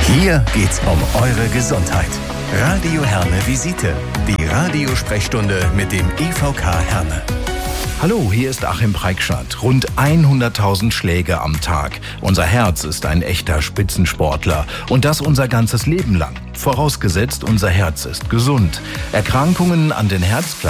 Hier geht's um eure Gesundheit. Radio Herne Visite, die Radiosprechstunde mit dem EVK Herne. Hallo, hier ist Achim Preikschat. Rund 100.000 Schläge am Tag. Unser Herz ist ein echter Spitzensportler und das unser ganzes Leben lang. Vorausgesetzt, unser Herz ist gesund. Erkrankungen an den Herzklappen